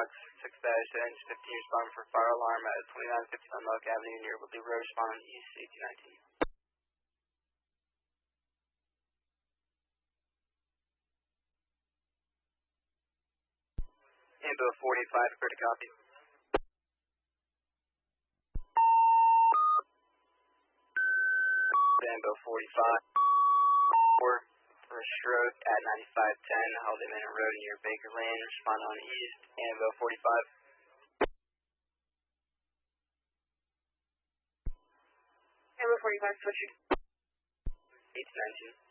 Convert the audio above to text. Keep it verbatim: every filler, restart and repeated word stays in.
Fox six dash N fifteen respond for fire alarm at twenty-nine fifty on Milk Avenue near Woodley Road, respond on East eighteen nineteen. Ambo forty-five, clear to copy. Ambo forty-five, four for a stroke at ninety-five ten, Holiday Manor Road near Baker Lane, respond on East. Ambo forty-five. Ambo forty-five, switched. eighteen nineteen.